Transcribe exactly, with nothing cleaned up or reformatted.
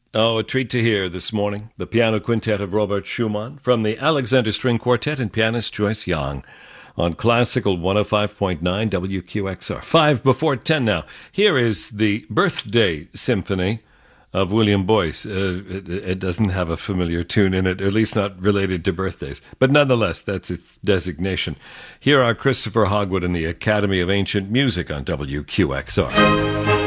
Oh, a treat to hear this morning. The piano quintet of Robert Schumann from the Alexander String Quartet and pianist Joyce Young on Classical one oh five point nine W Q X R. Five before ten now. Here is the Birthday Symphony of William Boyce. Uh, it, it doesn't have a familiar tune in it, or at least not related to birthdays. But nonetheless, that's its designation. Here are Christopher Hogwood and the Academy of Ancient Music on W Q X R.